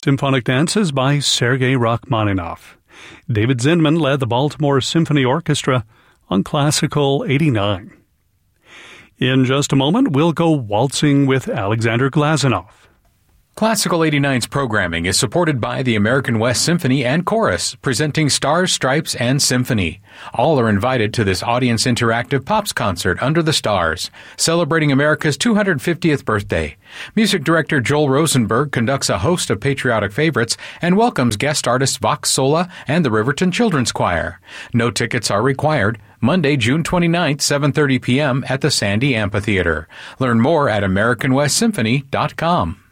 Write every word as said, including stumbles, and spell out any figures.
Symphonic Dances by Sergei Rachmaninoff. David Zinman led the Baltimore Symphony Orchestra on Classical eighty-nine. In just a moment, we'll go waltzing with Alexander Glazunov. Classical eighty-nine's programming is supported by the American West Symphony and Chorus, presenting Stars, Stripes, and Symphony. All are invited to this audience interactive Pops concert under the stars, celebrating America's two hundred fiftieth birthday. Music director Joel Rosenberg conducts a host of patriotic favorites and welcomes guest artists Vox Sola and the Riverton Children's Choir. No tickets are required. Monday, June twenty-ninth, seven thirty p.m. at the Sandy Amphitheater. Learn more at American West Symphony dot com.